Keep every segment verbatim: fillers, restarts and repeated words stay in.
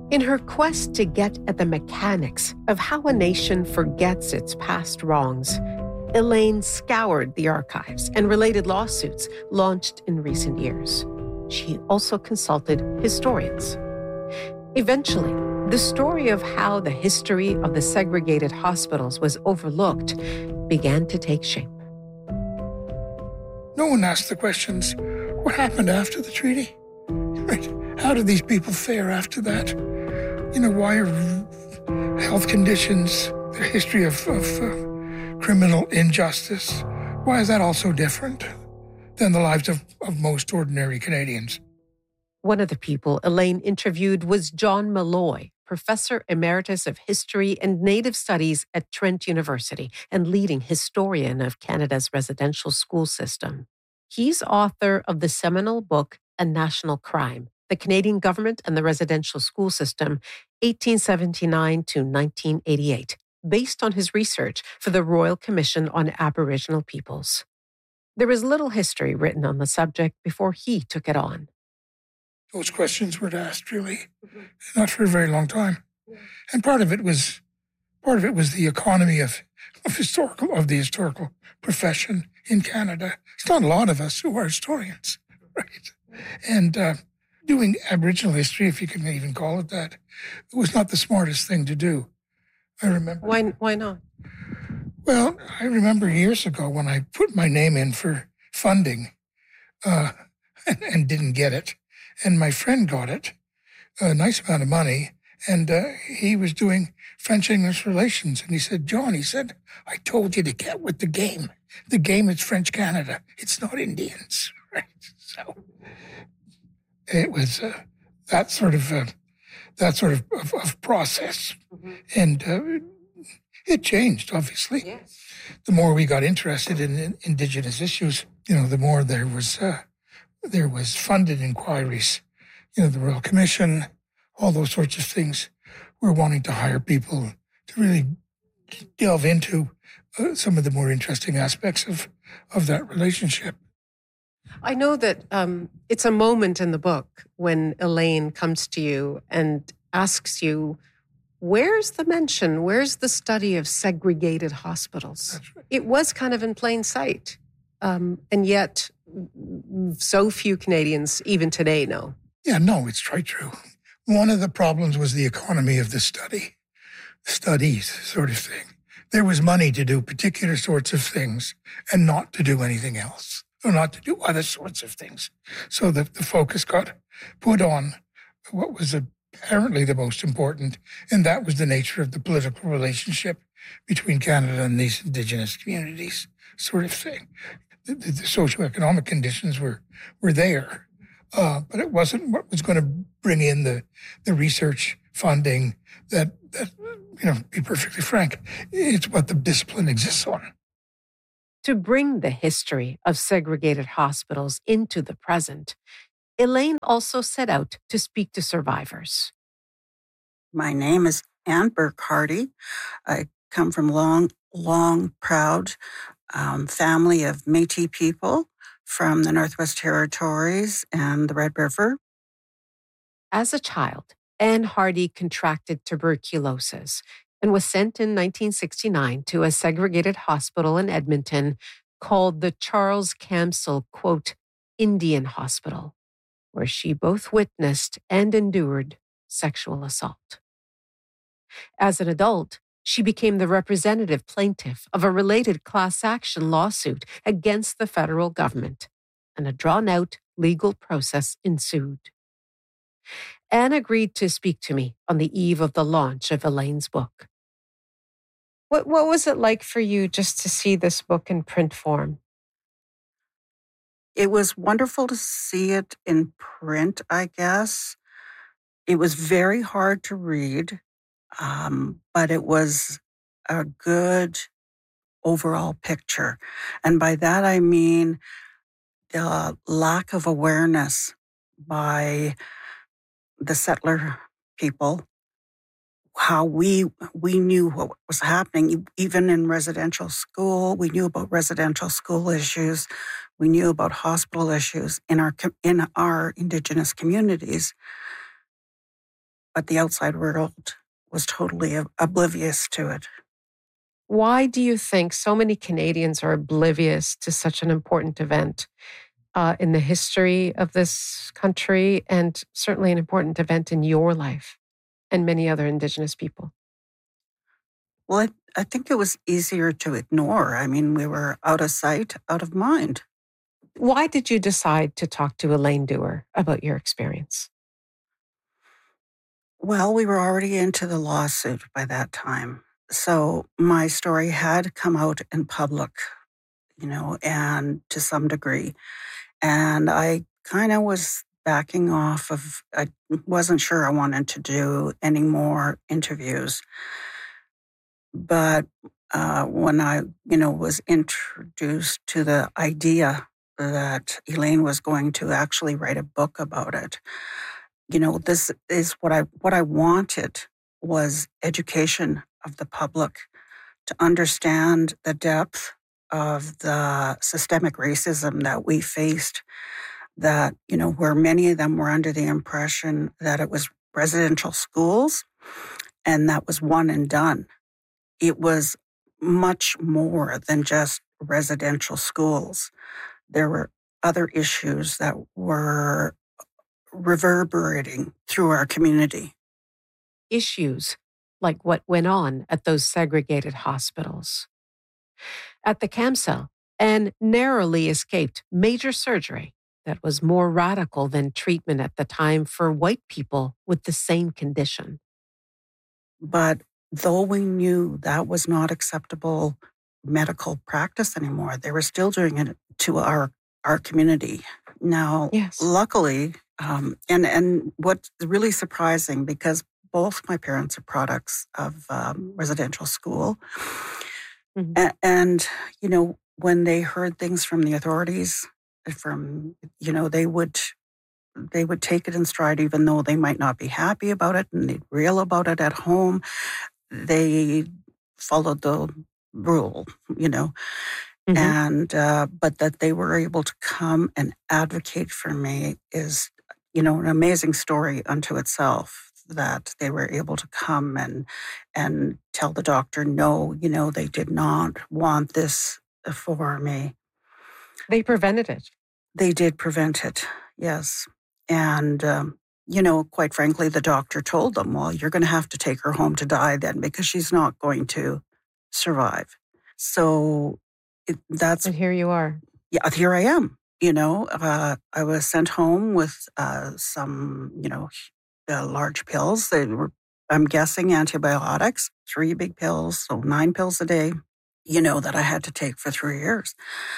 In her quest to get at the mechanics of how a nation forgets its past wrongs, Elaine scoured the archives and related lawsuits launched in recent years. She also consulted historians. Eventually, the story of how the history of the segregated hospitals was overlooked began to take shape. No one asked the questions, what happened after the treaty? Right? How did these people fare after that? You know, why are health conditions, the history of, of uh, criminal injustice, why is that all so different than the lives of, of most ordinary Canadians? One of the people Elaine interviewed was John Malloy, Professor Emeritus of History and Native Studies at Trent University and leading historian of Canada's residential school system. He's author of the seminal book, A National Crime, The Canadian Government and the Residential School System, eighteen seventy-nine to nineteen eighty-eight, based on his research for the Royal Commission on Aboriginal Peoples. There is little history written on the subject before he took it on. Those questions weren't asked, really, mm-hmm. not for a very long time. Yeah. And part of it was, part of it was the economy of, of historical, of the historical profession in Canada. It's not a lot of us who are historians, right? And uh, doing Aboriginal history, if you can even call it that, it was not the smartest thing to do. I remember. Why? Why not? Well, I remember years ago when I put my name in for funding, uh, and, and didn't get it. And my friend got it, a nice amount of money, and uh, he was doing French-English relations. And he said, John, he said, I told you to get with the game. The game is French Canada. It's not Indians, right? So it was uh, that sort of uh, that sort of, of, of process. Mm-hmm. And uh, it changed, obviously. Yes. The more we got interested in, in Indigenous issues, you know, the more there was... Uh, There was funded inquiries, you know, the Royal Commission, all those sorts of things. We're wanting to hire people to really delve into uh, some of the more interesting aspects of, of that relationship. I know that um, it's a moment in the book when Elaine comes to you and asks you, where's the mention, where's the study of segregated hospitals? That's right. It was kind of in plain sight, um, and yet... so few Canadians, even today, know. Yeah, no, it's quite true. One of the problems was the economy of the study, studies sort of thing. There was money to do particular sorts of things and not to do anything else, or not to do other sorts of things. So the, the focus got put on what was apparently the most important, and that was the nature of the political relationship between Canada and these Indigenous communities, sort of thing. The, the, the socioeconomic conditions were were there, uh, but it wasn't what was going to bring in the the research funding. That that you know, be perfectly frank, it's what the discipline exists on. To bring the history of segregated hospitals into the present, Elaine also set out to speak to survivors. My name is Anne Burke-Hardy. I come from long, long, proud. Um, family of Métis people from the Northwest Territories and the Red River. As a child, Anne Hardy contracted tuberculosis and was sent in nineteen sixty-nine to a segregated hospital in Edmonton called the Charles Camsell, quote, Indian Hospital, where she both witnessed and endured sexual assault. As an adult, she became the representative plaintiff of a related class action lawsuit against the federal government, and a drawn-out legal process ensued. Anne agreed to speak to me on the eve of the launch of Elaine's book. What, what was it like for you just to see this book in print form? It was wonderful to see it in print, I guess. It was very hard to read. Um, but it was a good overall picture. And by that, I mean the lack of awareness by the settler people, how we we knew what was happening, even in residential school. We knew about residential school issues. We knew about hospital issues in our in our Indigenous communities. but the outside world was totally oblivious to it. Why do you think so many Canadians are oblivious to such an important event uh, in the history of this country, and certainly an important event in your life and many other Indigenous people? Well, I, I think it was easier to ignore. I mean, we were out of sight, out of mind. Why did you decide to talk to Elaine Dewar about your experience? Well, we were already into the lawsuit by that time. So my story had come out in public, you know, and to some degree. And I kind of was backing off of, I wasn't sure I wanted to do any more interviews. But uh, when I, you know, was introduced to the idea that Elaine was going to actually write a book about it, you know, this is what I what I wanted was education of the public to understand the depth of the systemic racism that we faced, that, you know, where many of them were under the impression that it was residential schools and that was one and done. It was much more than just residential schools. There were other issues that were reverberating through our community. Issues like what went on at those segregated hospitals. At the CAMCEL, Anne narrowly escaped major surgery that was more radical than treatment at the time for white people with the same condition. But though we knew that was not acceptable medical practice anymore, they were still doing it to our, our community. Now, yes. luckily, um, and, and what's really surprising, because both my parents are products of um, residential school, mm-hmm. and, and, you know, when they heard things from the authorities, from, you know, they would they would take it in stride, even though they might not be happy about it and they'd reel about it at home. They followed the rule, you know, mm-hmm. and uh, but that they were able to come and advocate for me is, you know, an amazing story unto itself. That they were able to come and and tell the doctor, no, you know, they did not want this for me. They prevented it. They did prevent it, yes. And, um, you know, quite frankly, the doctor told them, well, you're going to have to take her home to die then because she's not going to survive. So it, that's... And here you are. Yeah, here I am. You know, uh, I was sent home with uh, some, you know, uh, large pills. They were, I'm guessing, antibiotics, three big pills, so nine pills a day, you know, that I had to take for three years.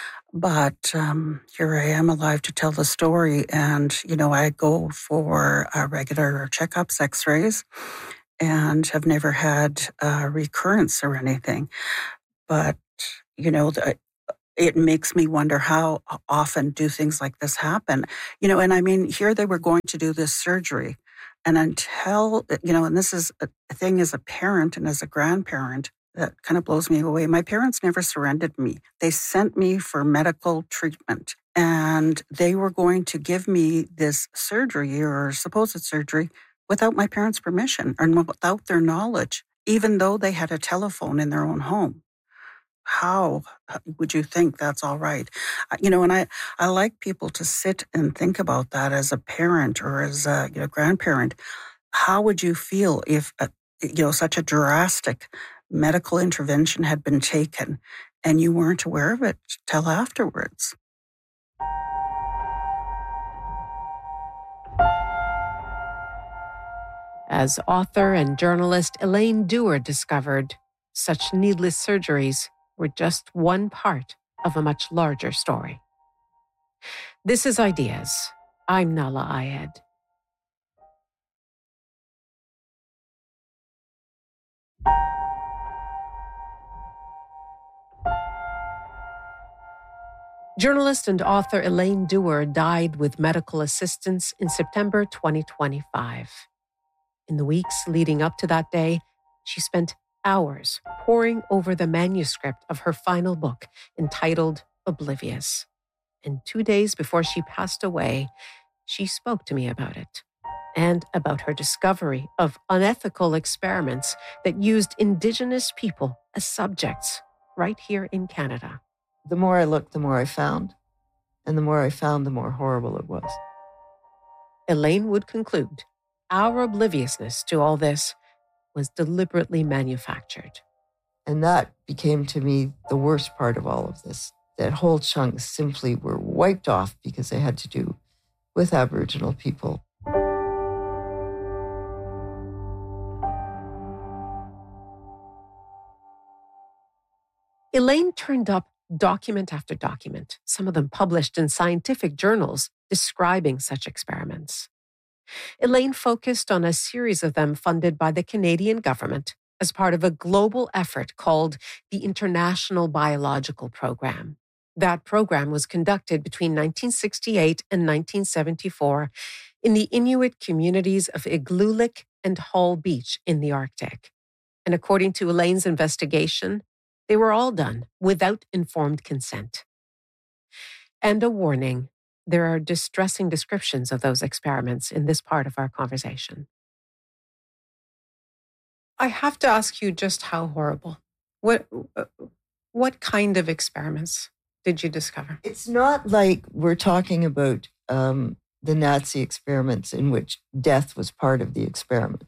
But um, here I am alive to tell the story. And, you know, I go for uh, regular checkups, x-rays, and have never had a recurrence or anything. But, you know, the, it makes me wonder how often do things like this happen? You know, and I mean, here they were going to do this surgery. And until, you know, and this is a thing as a parent and as a grandparent, that kind of blows me away. My parents never surrendered me. They sent me for medical treatment, and they were going to give me this surgery or supposed surgery without my parents' permission and without their knowledge, even though they had a telephone in their own home. How would you think that's all right? You know, and I, I like people to sit and think about that as a parent or as a, you know, grandparent. How would you feel if, a, you know, such a drastic medical intervention had been taken and you weren't aware of it till afterwards? As author and journalist Elaine Dewar discovered, such needless surgeries were just one part of a much larger story. This is Ideas. I'm Nahlah Ayed. Journalist and author Elaine Dewar died with medical assistance in September twenty twenty-five. In the weeks leading up to that day, she spent hours poring over the manuscript of her final book entitled Oblivious. And two days before she passed away, she spoke to me about it and about her discovery of unethical experiments that used Indigenous people as subjects right here in Canada. The more I looked, the more I found. And the more I found, the more horrible it was. Elaine would conclude our obliviousness to all this was deliberately manufactured. And that became to me the worst part of all of this. That whole chunks simply were wiped off because they had to do with Aboriginal people. Elaine turned up document after document, some of them published in scientific journals describing such experiments. Elaine focused on a series of them funded by the Canadian government as part of a global effort called the International Biological Program. That program was conducted between nineteen sixty-eight and nineteen seventy-four in the Inuit communities of Igloolik and Hall Beach in the Arctic. And according to Elaine's investigation, they were all done without informed consent. And a warning, there are distressing descriptions of those experiments in this part of our conversation. I have to ask you just how horrible. What, what kind of experiments did you discover? It's not like we're talking about um, the Nazi experiments in which death was part of the experiment.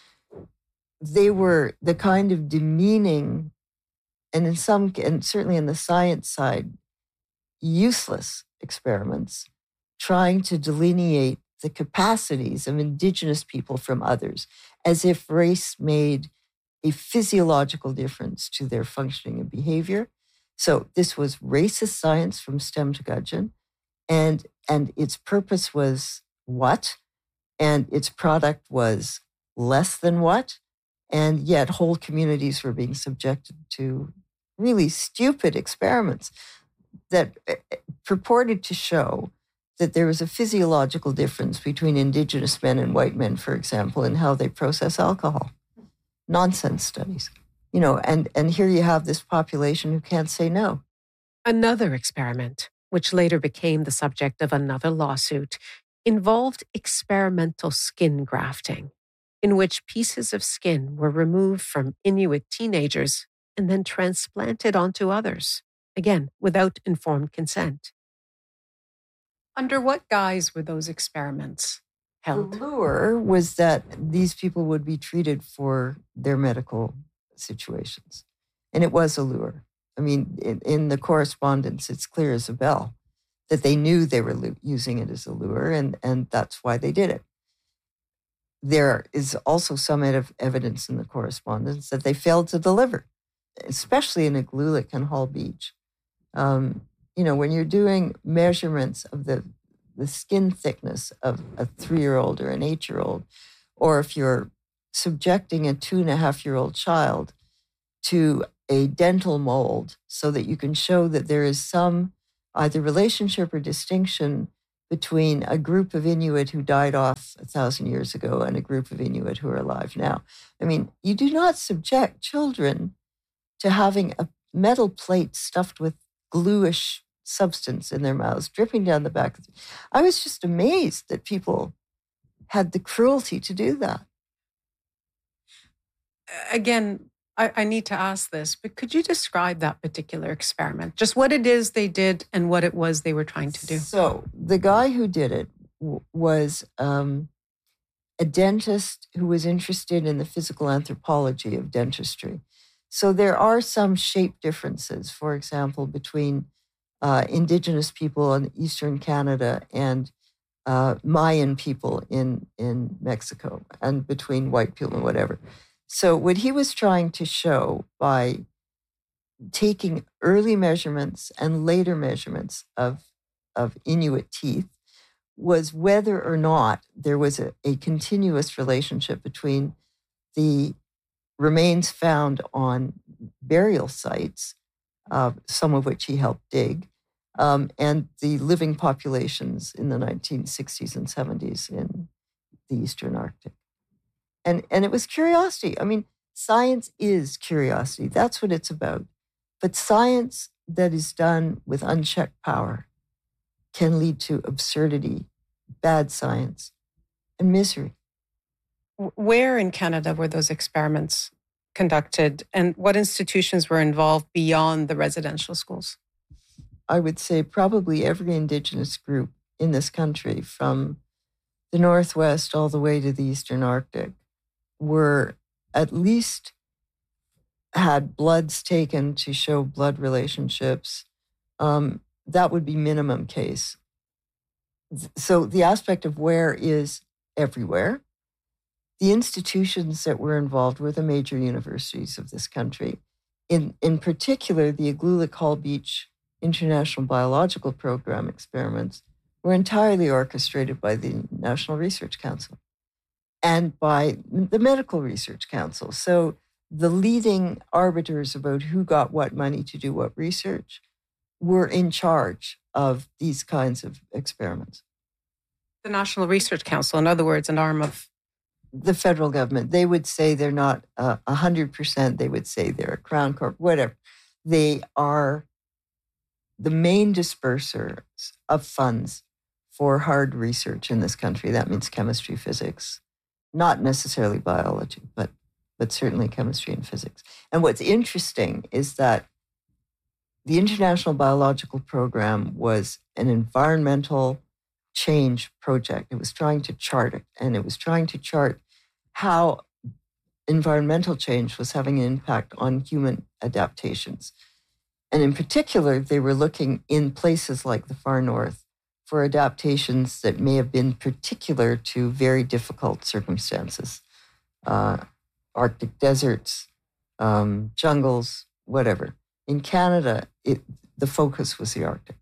They were the kind of demeaning, and in some, and certainly in the science side, useless experiments trying to delineate the capacities of Indigenous people from others, as if race made a physiological difference to their functioning and behavior. So this was racist science from stem to gudgeon, and, and its purpose was what? And its product was less than what? And yet whole communities were being subjected to really stupid experiments that purported to show that there was a physiological difference between Indigenous men and white men, for example, in how they process alcohol. Nonsense studies. You know, and, and here you have this population who can't say no. Another experiment, which later became the subject of another lawsuit, involved experimental skin grafting, in which pieces of skin were removed from Inuit teenagers and then transplanted onto others, again, without informed consent. Under what guise were those experiments held? The lure was that these people would be treated for their medical situations. And it was a lure. I mean, in, in the correspondence, it's clear as a bell that they knew they were lu- using it as a lure, and, and that's why they did it. There is also some ev- evidence in the correspondence that they failed to deliver, especially in Igloolik and Hall Beach. Um, you know, when you're doing measurements of the, the skin thickness of a three-year-old or an eight-year-old, or if you're subjecting a two-and-a-half-year-old child to a dental mold so that you can show that there is some either relationship or distinction between a group of Inuit who died off a thousand years ago and a group of Inuit who are alive now. I mean, you do not subject children to having a metal plate stuffed with gluish substance in their mouths, dripping down the back. I was just amazed that people had the cruelty to do that. Again, I, I need to ask this, but could you describe that particular experiment? Just what it is they did and what it was they were trying to do. So the guy who did it w- was um, a dentist who was interested in the physical anthropology of dentistry. So there are some shape differences, for example, between uh, Indigenous people in Eastern Canada and uh, Mayan people in, in Mexico, and between white people and whatever. So what he was trying to show by taking early measurements and later measurements of, of Inuit teeth was whether or not there was a, a continuous relationship between the remains found on burial sites, uh, some of which he helped dig, um, and the living populations in the nineteen sixties and seventies in the Eastern Arctic. And, and it was curiosity. I mean, science is curiosity. That's what it's about. But science that is done with unchecked power can lead to absurdity, bad science, and misery. Where in Canada were those experiments conducted, and what institutions were involved beyond the residential schools? I would say probably every Indigenous group in this country, from the Northwest all the way to the Eastern Arctic, were at least had bloods taken to show blood relationships. Um, that would be minimum case. So the aspect of where is everywhere. The institutions that were involved were the major universities of this country. In, in particular, the Igloolik Hall Beach International Biological Program experiments were entirely orchestrated by the National Research Council and by the Medical Research Council. So the leading arbiters about who got what money to do what research were in charge of these kinds of experiments. The National Research Council, in other words, an arm of the federal government. They would say they're not a uh, hundred percent. They would say they're a Crown Corp, whatever. They are the main dispersers of funds for hard research in this country. That means chemistry, physics, not necessarily biology, but but certainly chemistry and physics. And what's interesting is that the International Biological Program was an environmental change project. It was trying to chart it, and it was trying to chart how environmental change was having an impact on human adaptations. And in particular, they were looking in places like the far north for adaptations that may have been particular to very difficult circumstances, uh, Arctic deserts, um, jungles, whatever. In Canada, it, the focus was the Arctic.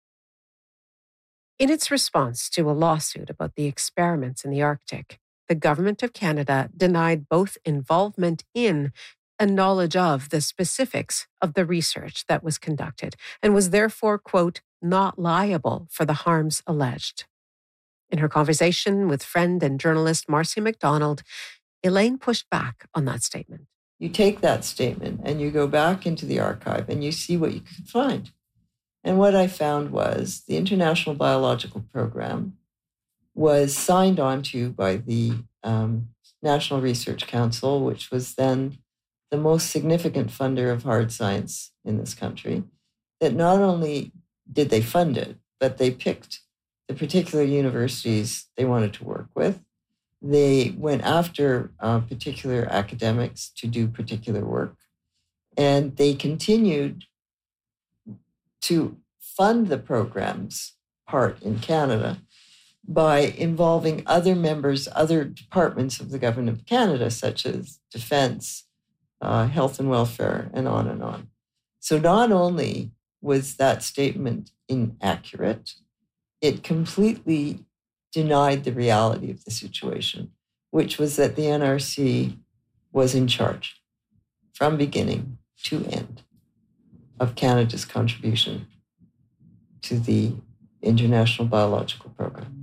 In its response to a lawsuit about the experiments in the Arctic, the Government of Canada denied both involvement in and knowledge of the specifics of the research that was conducted and was therefore, quote, not liable for the harms alleged. In her conversation with friend and journalist Marcy McDonald, Elaine pushed back on that statement. You take that statement and you go back into the archive and you see what you can find. And what I found was the International Biological Program was signed on to by the um, National Research Council, which was then the most significant funder of hard science in this country, that not only did they fund it, but they picked the particular universities they wanted to work with. They went after uh, particular academics to do particular work, and they continued to fund the program's part in Canada by involving other members, other departments of the Government of Canada, such as Defence, uh, Health and Welfare, and on and on. So not only was that statement inaccurate, it completely denied the reality of the situation, which was that the N R C was in charge from beginning to end of Canada's contribution to the International Biological Program.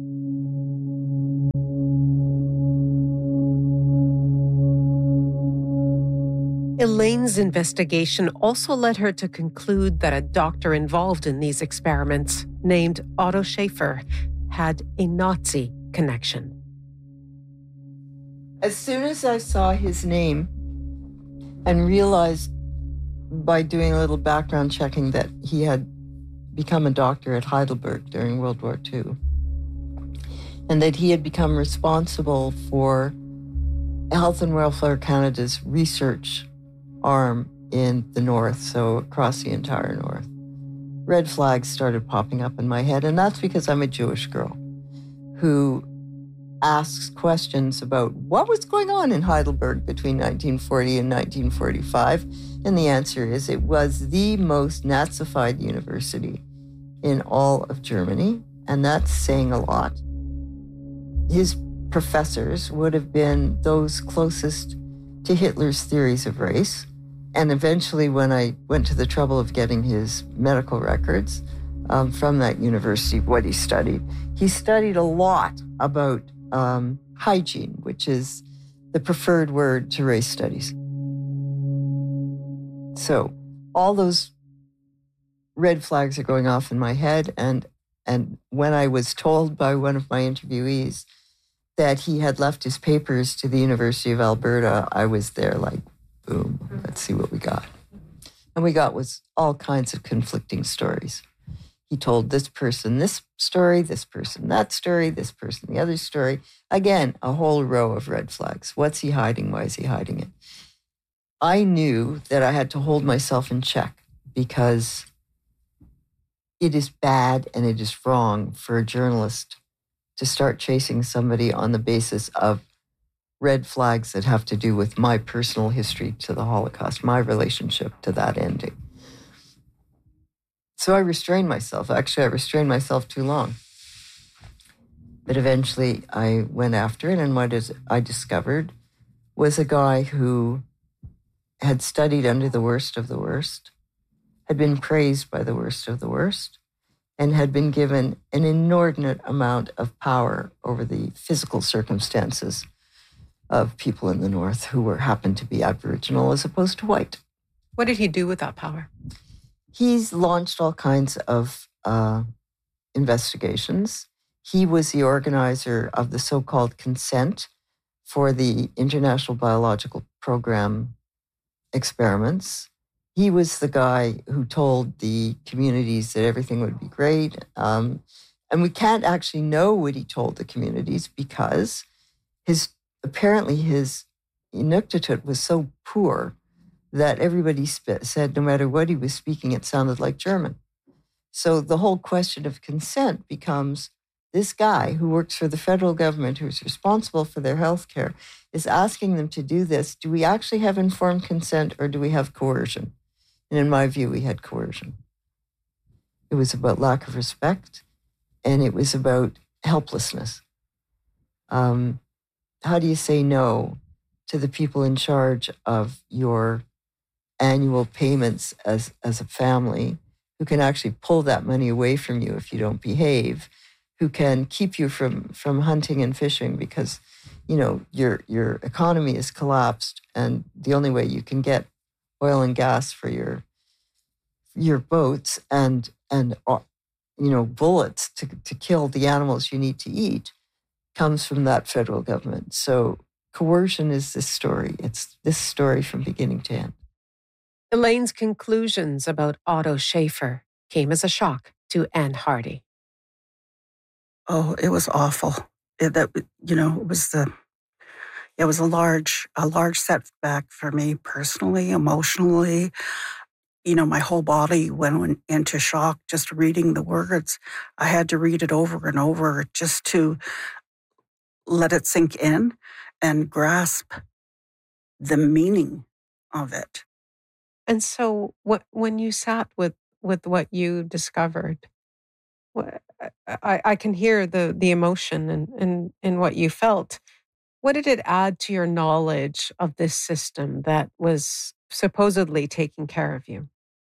Elaine's investigation also led her to conclude that a doctor involved in these experiments, named Otto Schaefer, had a Nazi connection. As soon as I saw his name and realized by doing a little background checking that he had become a doctor at Heidelberg during World War Two, and that he had become responsible for Health and Welfare Canada's research arm in the North, so across the entire North, red flags started popping up in my head. And that's because I'm a Jewish girl who asks questions about what was going on in Heidelberg between nineteen forty and nineteen forty-five. And the answer is it was the most Nazified university in all of Germany. And that's saying a lot. His professors would have been those closest to Hitler's theories of race. And eventually, when I went to the trouble of getting his medical records um, from that university, what he studied, he studied a lot about um, hygiene, which is the preferred word to race studies. So all those red flags are going off in my head. And, and when I was told by one of my interviewees that he had left his papers to the University of Alberta, I was there like, boom, let's see what we got. And we got was all kinds of conflicting stories. He told this person this story, this person that story, this person the other story. Again, a whole row of red flags. What's he hiding? Why is he hiding it? I knew that I had to hold myself in check because it is bad and it is wrong for a journalist to start chasing somebody on the basis of red flags that have to do with my personal history to the Holocaust, my relationship to that ending. So I restrained myself. Actually, I restrained myself too long. But eventually I went after it, and what is, I discovered was a guy who had studied under the worst of the worst, had been praised by the worst of the worst, and had been given an inordinate amount of power over the physical circumstances of people in the North who were happened to be Aboriginal as opposed to white. What did he do with that power? He's launched all kinds of uh, investigations. He was the organizer of the so-called consent for the International Biological Program experiments. He was the guy who told the communities that everything would be great. Um, and we can't actually know what he told the communities because his apparently his Inuktitut was so poor that everybody sp- said no matter what he was speaking, it sounded like German. So the whole question of consent becomes this guy who works for the federal government, who's responsible for their health care, is asking them to do this. Do we actually have informed consent or do we have coercion? And in my view, we had coercion. It was about lack of respect and it was about helplessness. Um, how do you say no to the people in charge of your annual payments as, as a family, who can actually pull that money away from you if you don't behave, who can keep you from, from hunting and fishing because, you know, your your economy is collapsed and the only way you can get oil and gas for your your boats and and uh, you know bullets to to kill the animals you need to eat comes from that federal government. So coercion is this story. It's this story from beginning to end. Elaine's conclusions about Otto Schaefer came as a shock to Anne Hardy. Oh, it was awful. It, that you know, it was the it was a large a large setback for me personally, emotionally. You know, my whole body went into shock just reading the words. I had to read it over and over just to let it sink in and grasp the meaning of it. And so what, when you sat with, with what you discovered, what, I, I can hear the, the emotion and, and, and what you felt. What did it add to your knowledge of this system that was supposedly taking care of you?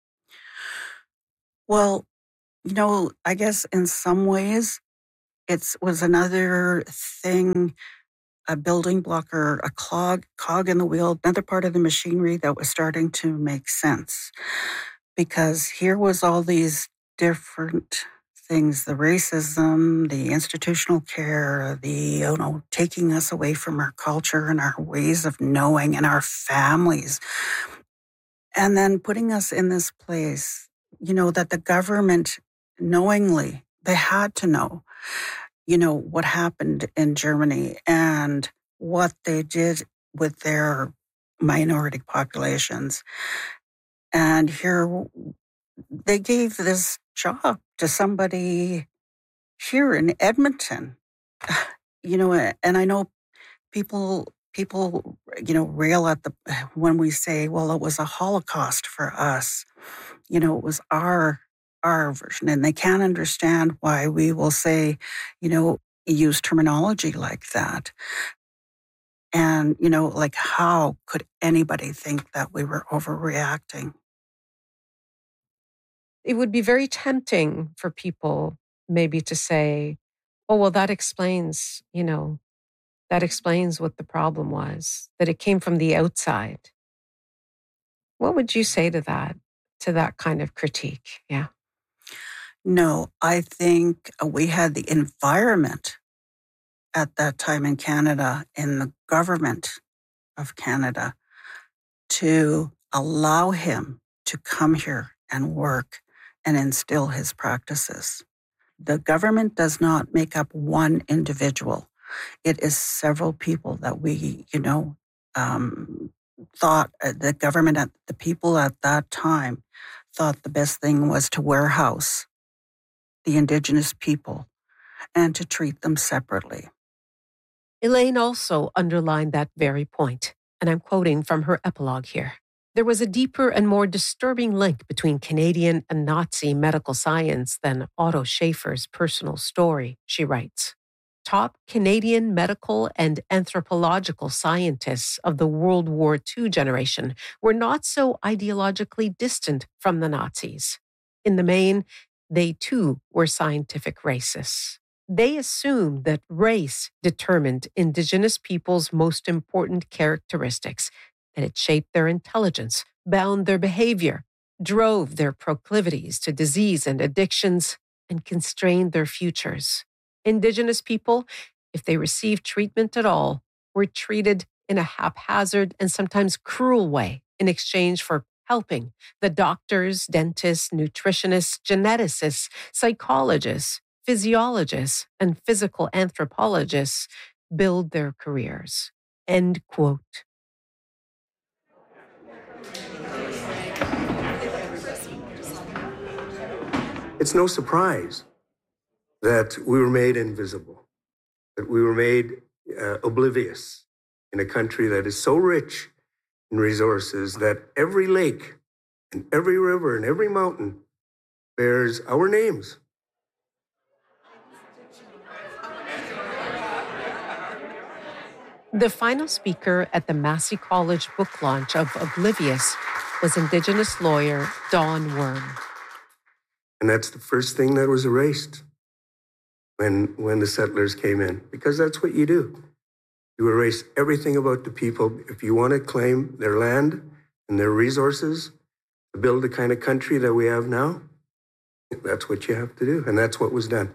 Well, you know, I guess in some ways it was another thing, a building block or a clog, cog in the wheel, another part of the machinery that was starting to make sense. Because here was all these different things, the racism, the institutional care, the, you know, taking us away from our culture and our ways of knowing and our families. And then putting us in this place, you know, that the government knowingly, they had to know, you know, what happened in Germany and what they did with their minority populations. And here they gave this job to somebody here in Edmonton, you know, and I know people, people, you know, rail at the, when we say, well, it was a Holocaust for us, you know, it was our, our version, and they can't understand why we will say, you know, use terminology like that. And, you know, like, how could anybody think that we were overreacting? It would be very tempting for people maybe to say, oh, well, that explains, you know, that explains what the problem was, that it came from the outside. What would you say to that, to that kind of critique? Yeah. No, I think we had the environment at that time in Canada, in the government of Canada, to allow him to come here and work and instill his practices. The government does not make up one individual. It is several people that we, you know, um, thought uh, the government, at the people at that time thought the best thing was to warehouse the Indigenous people and to treat them separately. Elaine also underlined that very point, and I'm quoting from her epilogue here. There was a deeper and more disturbing link between Canadian and Nazi medical science than Otto Schaefer's personal story, she writes. Top Canadian medical and anthropological scientists of the World War Two generation were not so ideologically distant from the Nazis. In the main, they too were scientific racists. They assumed that race determined Indigenous peoples' most important characteristics, that it shaped their intelligence, bound their behavior, drove their proclivities to disease and addictions, and constrained their futures. Indigenous people, if they received treatment at all, were treated in a haphazard and sometimes cruel way in exchange for helping the doctors, dentists, nutritionists, geneticists, psychologists, physiologists, and physical anthropologists build their careers. End quote. It's no surprise that we were made invisible, that we were made uh, oblivious in a country that is so rich in resources that every lake and every river and every mountain bears our names. The final speaker at the Massey College book launch of Oblivious was Indigenous lawyer Don Worm. And that's the first thing that was erased when, when the settlers came in, because that's what you do. You erase everything about the people. If you want to claim their land and their resources to build the kind of country that we have now, that's what you have to do. And that's what was done.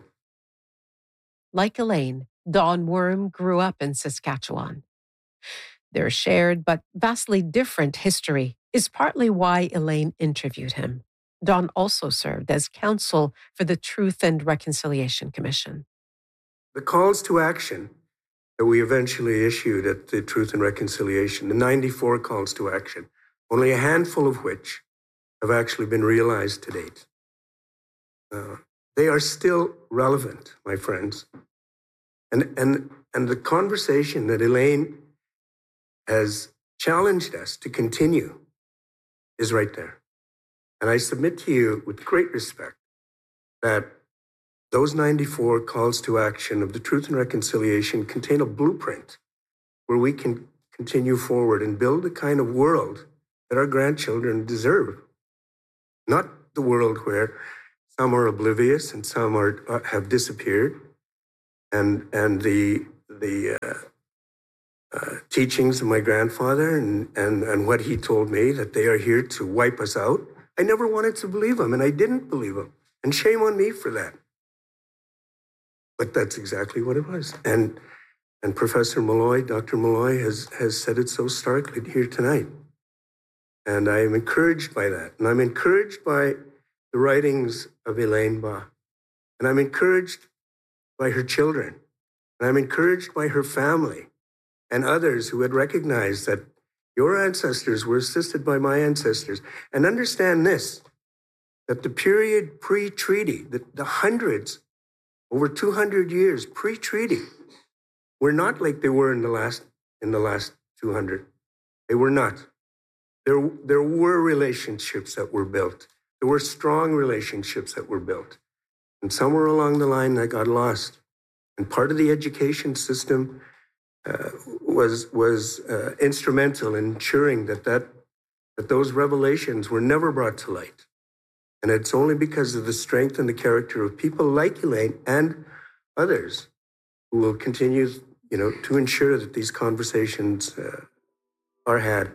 Like Elaine, Don Worm grew up in Saskatchewan. Their shared but vastly different history is partly why Elaine interviewed him. Don also served as counsel for the Truth and Reconciliation Commission. The calls to action that we eventually issued at the Truth and Reconciliation, the ninety-four calls to action, only a handful of which have actually been realized to date. Uh, they are still relevant, my friends. And, and, and the conversation that Elaine has challenged us to continue is right there. And I submit to you with great respect that those ninety-four calls to action of the Truth and Reconciliation contain a blueprint where we can continue forward and build the kind of world that our grandchildren deserve. Not the world where some are oblivious and some are, uh, have disappeared. And, and the, the uh, uh, teachings of my grandfather and, and, and what he told me, that they are here to wipe us out, I never wanted to believe him, and I didn't believe him. And shame on me for that. But that's exactly what it was. And and Professor Malloy, Doctor Malloy, has, has said it so starkly here tonight. And I am encouraged by that. And I'm encouraged by the writings of Elaine Ba. And I'm encouraged by her children. And I'm encouraged by her family and others who had recognized that your ancestors were assisted by my ancestors. And understand this, that the period pre-treaty, the, the hundreds, over two hundred years pre-treaty, were not like they were in the last in the last two hundred. They were not. There, there were relationships that were built. There were strong relationships that were built. And somewhere along the line that got lost. And part of the education system uh, was was uh, instrumental in ensuring that, that that those revelations were never brought to light. And it's only because of the strength and the character of people like Elaine and others who will continue, you know, to ensure that these conversations uh, are had.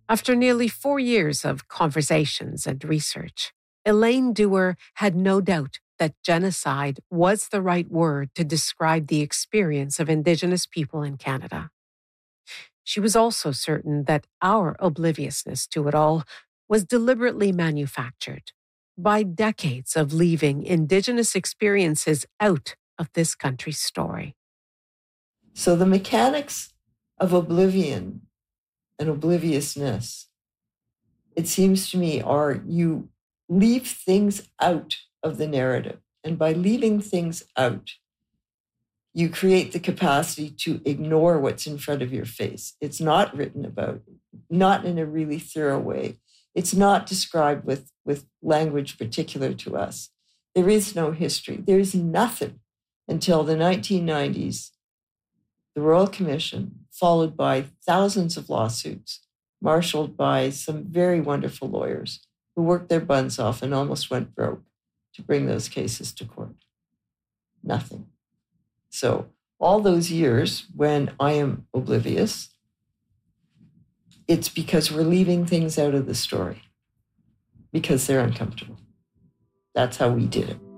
After nearly four years of conversations and research, Elaine Dewar had no doubt that genocide was the right word to describe the experience of Indigenous people in Canada. She was also certain that our obliviousness to it all was deliberately manufactured by decades of leaving Indigenous experiences out of this country's story. So the mechanics of oblivion and obliviousness, it seems to me, are you leave things out of the narrative. And by leaving things out, you create the capacity to ignore what's in front of your face. It's not written about, not in a really thorough way. It's not described with, with language particular to us. There is no history. There is nothing until the nineteen nineties, the Royal Commission, followed by thousands of lawsuits, marshaled by some very wonderful lawyers who worked their buns off and almost went broke to bring those cases to court. Nothing. So all those years when I am oblivious, it's because we're leaving things out of the story because they're uncomfortable. That's how we did it.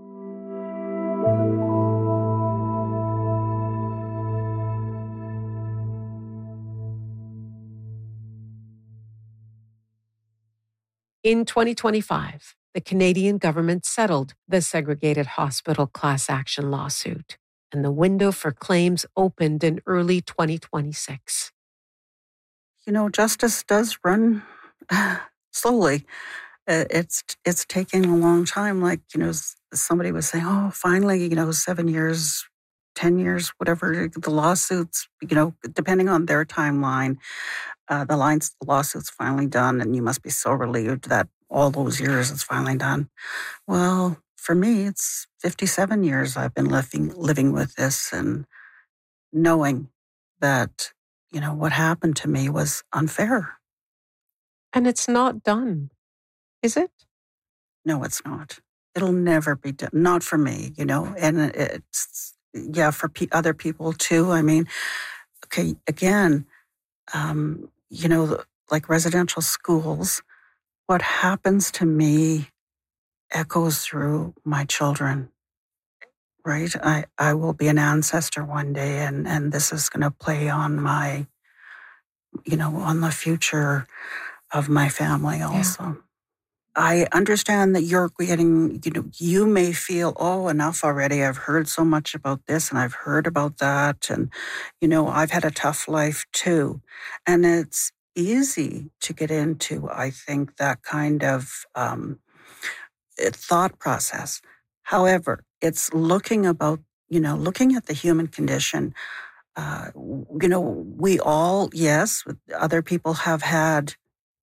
In twenty twenty-five, the Canadian government settled the segregated hospital class action lawsuit, and the window for claims opened in early twenty twenty-six. You know, justice does run slowly. It's it's taking a long time. Like, you know, somebody was saying, oh, finally, you know, seven years, ten years, whatever, the lawsuits, you know, depending on their timeline, uh, the lines, the lawsuit's finally done, and you must be so relieved that all those years it's finally done. Well, for me, it's fifty-seven years I've been living living with this and knowing that, you know, what happened to me was unfair. And it's not done, is it? No, it's not. It'll never be done. Not for me, you know, and it's, yeah, for pe- other people too. I mean, okay, again, um, you know, like residential schools, what happens to me echoes through my children, right? I, I will be an ancestor one day, and, and this is going to play on my, you know, on the future of my family also. Yeah. I understand that you're getting, you know, you may feel, oh, enough already. I've heard so much about this and I've heard about that. And, you know, I've had a tough life too. And it's easy to get into, I think, that kind of um, thought process. However, it's looking about, you know, looking at the human condition. Uh, you know, we all, yes, other people have had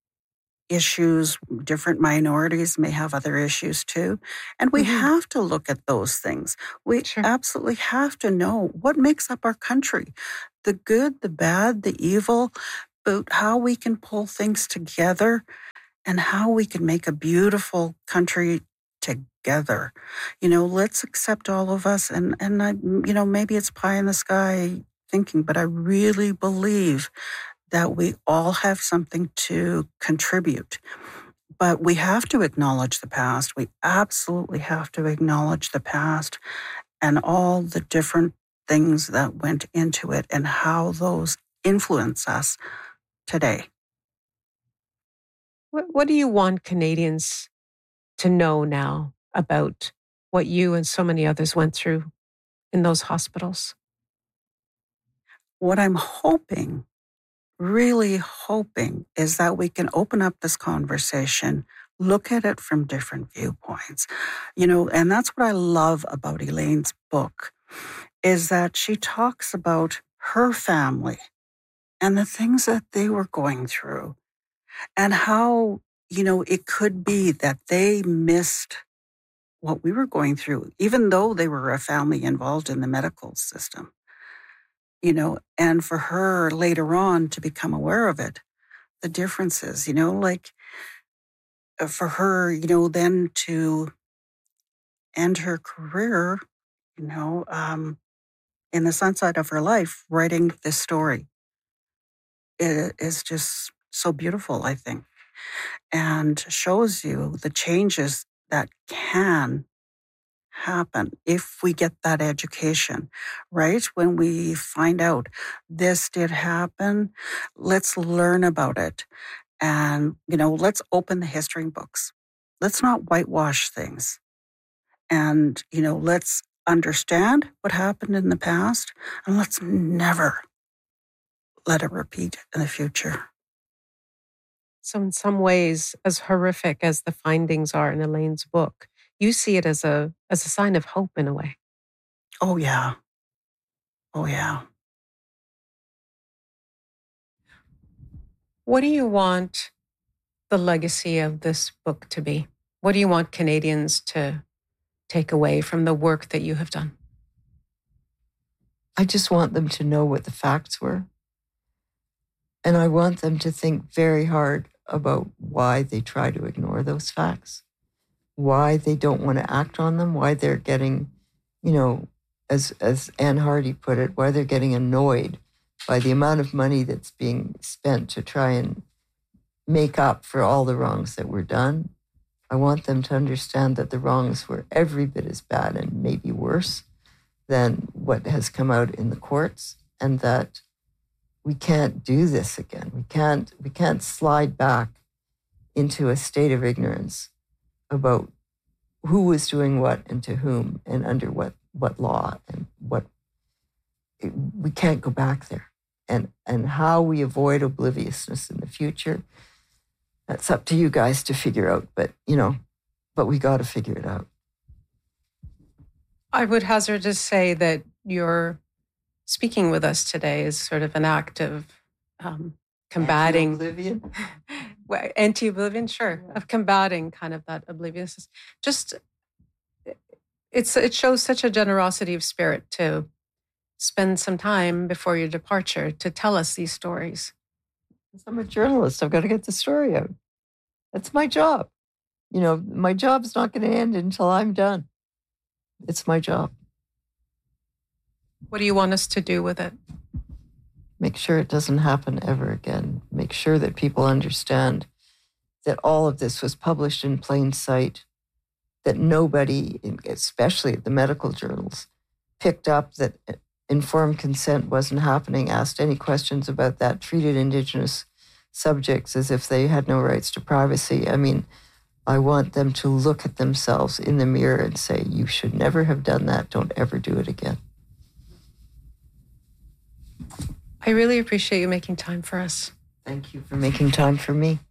issues, different minorities may have other issues too. And we mm-hmm. have to look at those things. We sure. absolutely have to know what makes up our country, the good, the bad, the evil, but how we can pull things together and how we can make a beautiful country together. You know, let's accept all of us. And, and I, you know, maybe it's pie in the sky thinking, but I really believe that we all have something to contribute. But we have to acknowledge the past. We absolutely have to acknowledge the past and all the different things that went into it and how those influence us today. What, what do you want Canadians to know now about what you and so many others went through in those hospitals? What I'm hoping really hoping is that we can open up this conversation, look at it from different viewpoints. You know, and that's what I love about Elaine's book, is that she talks about her family and the things that they were going through and how, you know, it could be that they missed what we were going through, even though they were a family involved in the medical system. You know, and for her later on to become aware of it, the differences, you know, like for her, you know, then to end her career, you know, um, in the sunset of her life, writing this story. It is just so beautiful, I think, and shows you the changes that can happen if we get that education, right? When we find out this did happen, let's learn about it. And, you know, let's open the history books. Let's not whitewash things. And, you know, let's understand what happened in the past, and let's never let it repeat in the future. So in some ways, as horrific as the findings are in Elaine's book, you see it as a as a sign of hope in a way. Oh, yeah. Oh, yeah. What do you want the legacy of this book to be? What do you want Canadians to take away from the work that you have done? I just want them to know what the facts were. And I want them to think very hard about why they try to ignore those facts, why they don't want to act on them, why they're getting, you know, as, as Anne Hardy put it, why they're getting annoyed by the amount of money that's being spent to try and make up for all the wrongs that were done. I want them to understand that the wrongs were every bit as bad and maybe worse than what has come out in the courts, and that we can't do this again. We can't, we can't slide back into a state of ignorance about who was doing what and to whom and under what, what law and what. We can't go back there. And, and how we avoid obliviousness in the future, that's up to you guys to figure out. But, you know, but we got to figure it out. I would hazard to say that your speaking with us today is sort of an act of um, combating... Anti-oblivion? Well, anti-oblivion, sure, yeah. Of combating kind of that obliviousness. Just, it's it shows such a generosity of spirit to spend some time before your departure to tell us these stories. I'm a journalist. I've got to get the story out. That's my job. You know, my job's not going to end until I'm done. It's my job. What do you want us to do with it? Make sure it doesn't happen ever again. Make sure that people understand that all of this was published in plain sight, that nobody, especially the medical journals, picked up that informed consent wasn't happening, asked any questions about that, treated Indigenous subjects as if they had no rights to privacy. I mean, I want them to look at themselves in the mirror and say, you should never have done that. Don't ever do it again. I really appreciate you making time for us. Thank you for making time for me.